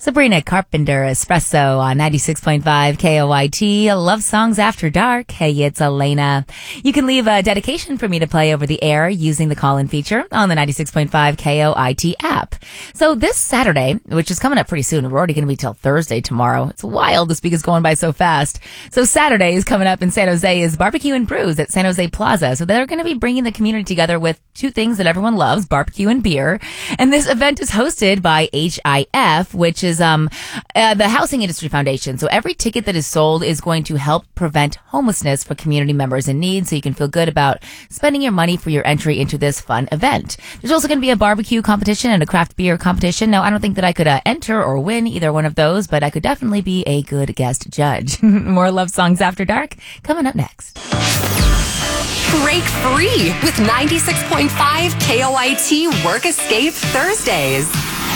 Sabrina Carpenter, Espresso on 96.5 KOIT. Love Songs After Dark. Hey, it's Elena. You can leave a dedication for me to play over the air using the call-in feature on the 96.5 KOIT app. So this Saturday, which is coming up pretty soon, we're already going to be till Thursday tomorrow. It's wild. This week is going by so fast. So Saturday is coming up in San Jose is Barbecue and Brews at San Jose Plaza. So they're going to be bringing the community together with two things that everyone loves, barbecue and beer. And this event is hosted by HIF, which is the Housing Industry Foundation. So every ticket that is sold is going to help prevent homelessness for community members in need, so you can feel good about spending your money for your entry into this fun event. There's also going to be a barbecue competition and a craft beer competition. Now, I don't think that I could enter or win either one of those, but I could definitely be a good guest judge. More Love Songs After Dark coming up next. Break free with 96.5 KOIT Work Escape Thursdays.